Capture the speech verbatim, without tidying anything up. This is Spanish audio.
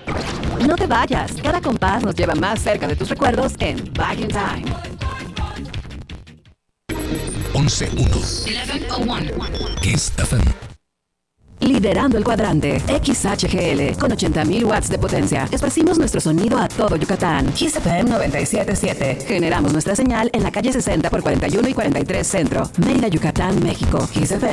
No te vayas, cada compás nos lleva más cerca de tus recuerdos en Back in Time. once uno. Kiss F M. Liderando el cuadrante, X H G L, con ochenta mil watts de potencia. Esparcimos nuestro sonido a todo Yucatán. Kiss F M noventa y siete punto siete. Generamos nuestra señal en la calle sesenta por cuarenta y uno y cuarenta y tres Centro, Mérida, Yucatán, México. Kiss F M